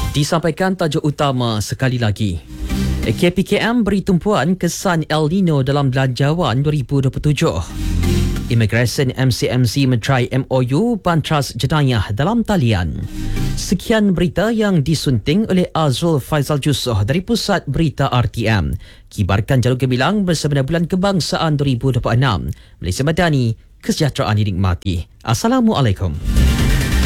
Disampaikan tajuk utama sekali lagi. KPKM beri tumpuan kesan El Nino dalam Belanjawan 2027. Immigration MCMC mencai MOU Bantras Jenayah dalam talian. Sekian berita yang disunting oleh Azrul Faizal Jusoh dari Pusat Berita RTM. Kibarkan jalur gemilang bersama Bulan Kebangsaan 2026. Malaysia Madani, kesejahteraan dinikmati. Assalamualaikum.